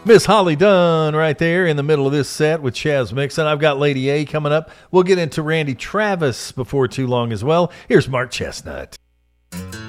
Miss Holly Dunn right there in the middle of this set with Chaz Mixon. I've got Lady A coming up. We'll get into Randy Travis before too long as well. Here's Mark Chestnut.